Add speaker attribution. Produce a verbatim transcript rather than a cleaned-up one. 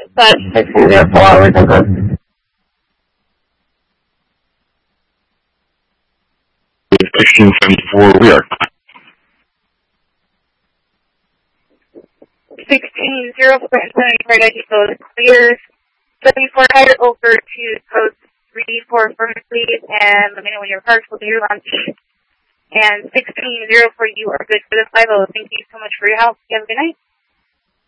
Speaker 1: but sixteen zero four, we're good.
Speaker 2: sixteen seventy-four, we are.
Speaker 1: sixteen zero four, seventy-four, ninety, so clear. seventy-four, head over to post three four firm, please, and let me know when your parks will be your launch. And sixteen zero four, you are good for the five oh. Thank you so much for your help. You have a good night.